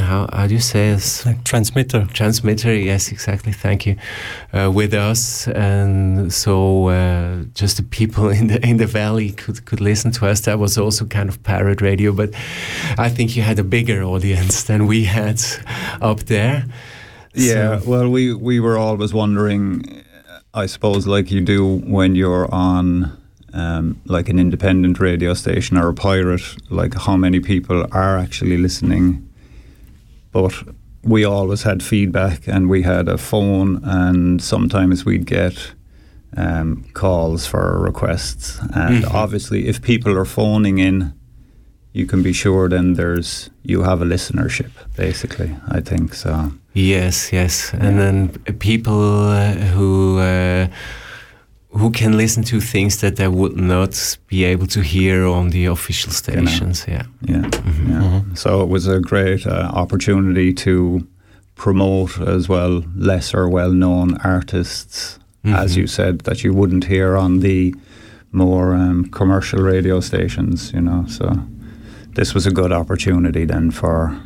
how do you say it? Like transmitter. Transmitter, yes, exactly. Thank you. With us, and so just the people in the valley could listen to us. That was also kind of parrot radio, but I think you had a bigger audience than we had up there. Yeah, well, we were always wondering, I suppose, like you do when you're on like an independent radio station or a pirate, like how many people are actually listening. But we always had feedback, and we had a phone, and sometimes we'd get calls for requests. And obviously, if people are phoning in, you can be sure then you have a listenership, basically, I think so. Yes. And then people who can listen to things that they would not be able to hear on the official stations. Yeah. So it was a great opportunity to promote as well lesser well-known artists, as you said, that you wouldn't hear on the more commercial radio stations, so this was a good opportunity then for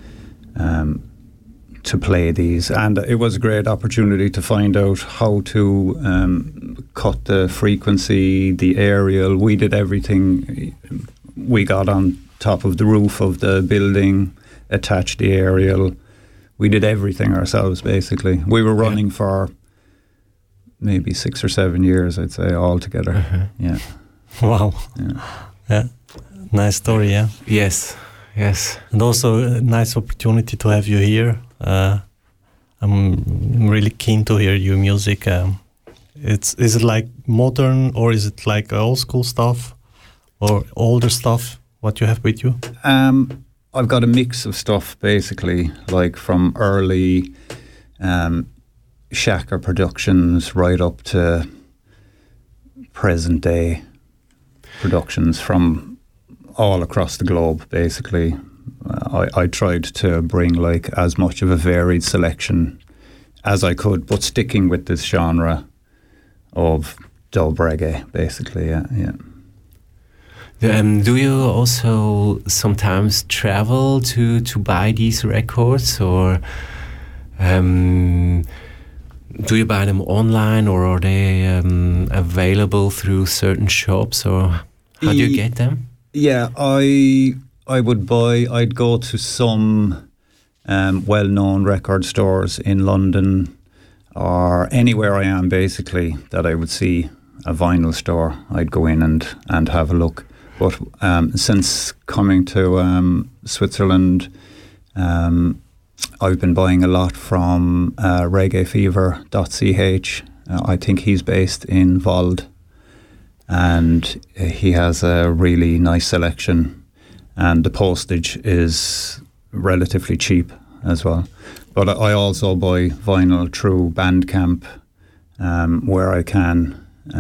to play these, and it was a great opportunity to find out how to cut the frequency, the aerial. We did everything. We got on top of the roof of the building, attached the aerial. We did everything ourselves, basically. We were running for maybe 6 or 7 years, I'd say, altogether. Yeah. Wow. Yeah. Nice story, yeah. Yes. And also a nice opportunity to have you here. I'm really keen to hear your music. Is it like modern, or is it like old school stuff or older stuff? What you have with you? I've got a mix of stuff, basically, like from early Shaka productions right up to present day productions from all across the globe, basically. I tried to bring like as much of a varied selection as I could, but sticking with this genre of dub reggae, basically. Yeah. Do you also sometimes travel to buy these records, or do you buy them online, or are they available through certain shops, or how do you get them? Yeah, I'd go to some well-known record stores in London or anywhere I am, basically, that I would see a vinyl store. I'd go in and have a look. But since coming to Switzerland, I've been buying a lot from reggaefever.ch. I think he's based in Wald, and he has a really nice selection, and the postage is relatively cheap as well. But I also buy vinyl through Bandcamp where I can,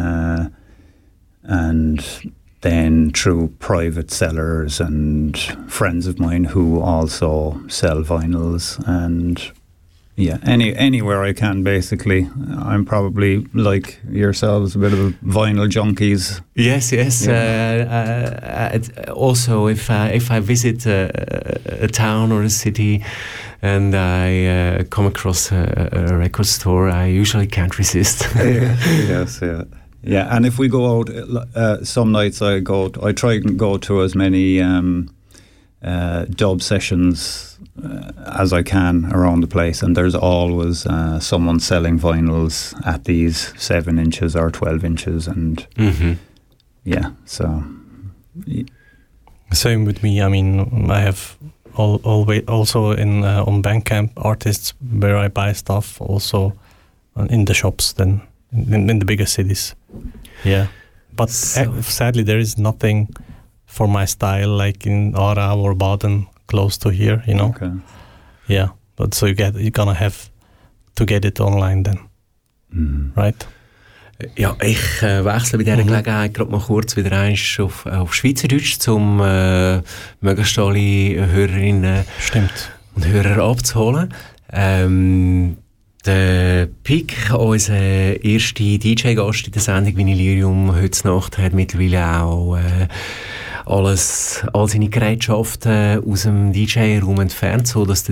and then through private sellers and friends of mine who also sell vinyls, and anywhere I can, basically. I'm probably like yourselves, a bit of a vinyl junkies. Yes. Yeah. Also, if I visit a town or a city and I come across a record store, I usually can't resist. Yes. Yeah, and if we go out, some nights I try and go to as many dub sessions as I can around the place, and there's always someone selling vinyls at these 7 inches or 12 inches, and so. Same with me. I mean, I have always also on Bandcamp artists where I buy stuff also in the shops then in the bigger cities. Yeah, but sadly there is nothing for my style like in Aarau or Baden close to here, Okay. Yeah, but so you're gonna have to get it online then, right? Ja, ich wechsle bei dieser Gelegenheit gerade mal kurz wieder auf Schweizerdeutsch, um möglichst alle Hörerinnen und Hörer abzuholen. Der Pik, unser erster DJ-Gast in der Sendung Vinylirium heute Nacht, hat mittlerweile auch all seine Gerätschaften aus dem DJ-Raum entfernt, so dass